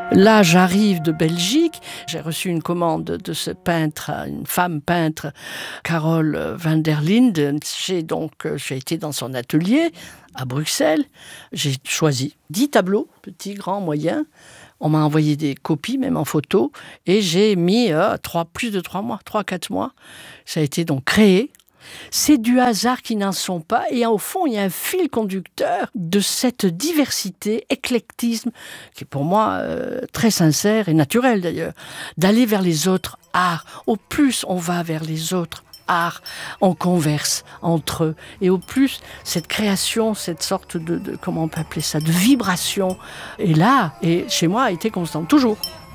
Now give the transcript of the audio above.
Là, j'arrive de Belgique. J'ai reçu une commande de ce peintre, une femme peintre, Carole van der Linden. J'ai été dans son atelier à Bruxelles. J'ai choisi 10 tableaux, petits, grands, moyens. On m'a envoyé des copies, même en photo. Et j'ai mis plus de 3 mois, 3-4 mois. Ça a été donc créé. C'est du hasard qui n'en sont pas. Et au fond, il y a un fil conducteur de cette diversité, éclectisme, qui est pour moi très sincère et naturel d'ailleurs, d'aller vers les autres arts. Au plus on va vers les autres arts, on converse entre eux. Et au plus, cette création, cette sorte de comment on peut appeler ça, de vibration, est là. Et chez moi, a été constante, toujours.